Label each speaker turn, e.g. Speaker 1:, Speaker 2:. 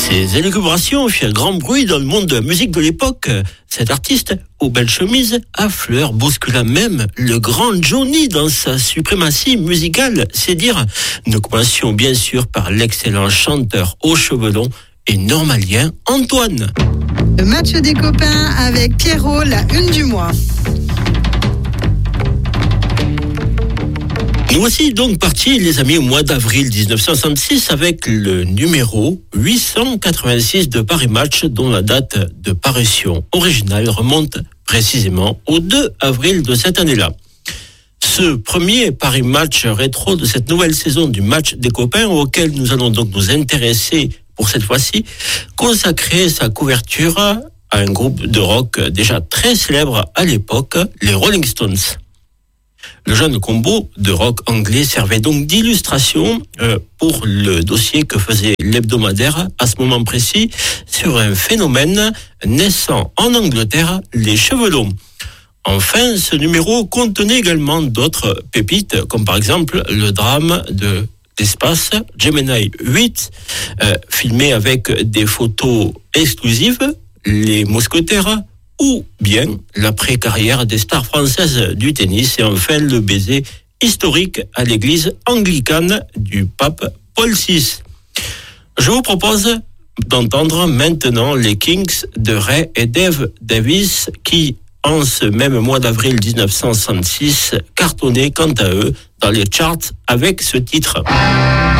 Speaker 1: Ses élucubrations firent grand bruit dans le monde de la musique de l'époque. Cet artiste, aux belles chemises, à fleurs, bouscula même le grand Johnny dans sa suprématie musicale. C'est dire, nous commencions bien sûr par l'excellent chanteur aux cheveux longs et normalien Antoine.
Speaker 2: Le match des copains avec Pierrot, la une du mois.
Speaker 1: Nous voici donc partis, les amis, au mois d'avril 1966 avec le numéro 886 de Paris Match, dont la date de parution originale remonte précisément au 2 avril de cette année-là. Ce premier Paris Match rétro de cette nouvelle saison du match des copains, auquel nous allons donc nous intéresser pour cette fois-ci, consacrait sa couverture à un groupe de rock déjà très célèbre à l'époque, les Rolling Stones. Le jeune combo de rock anglais servait donc d'illustration pour le dossier que faisait l'hebdomadaire à ce moment précis sur un phénomène naissant en Angleterre, les cheveux longs. Enfin, ce numéro contenait également d'autres pépites, comme par exemple le drame d'espace Gemini 8, filmé avec des photos exclusives, les mousquetaires, ou bien l'après-carrière des stars françaises du tennis et enfin le baiser historique à l'église anglicane du pape Paul VI. Je vous propose d'entendre maintenant les Kings de Ray et Dave Davis qui, en ce même mois d'avril 1966, cartonnaient quant à eux dans les charts avec ce titre.